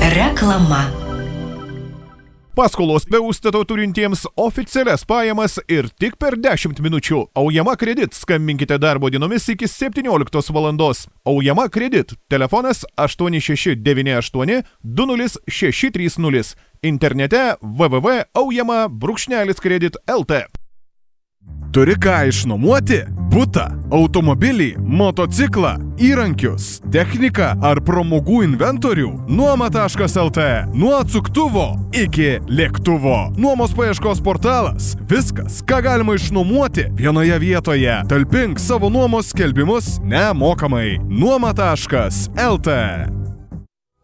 Reklama. Paskolos be užstato turintiems oficialias pajamas ir tik per 10 minučių. Aujama Kredit. Skambinkite darbo dienomis iki 17 valandos. Aujama Kredit. Telefonas 8698 20630. Internete www.aujama-kredit.lt. Turi ką išnuomoti? Butą, automobilį, motociklą, įrankius, techniką ar pramogų inventorių? Nuoma.lt. Nuo atsuktuvo iki lėktuvo. Nuomos paieškos portalas. Viskas, ką galima išnuomoti vienoje vietoje. Talpink savo nuomos skelbimus nemokamai. Nuoma.lt.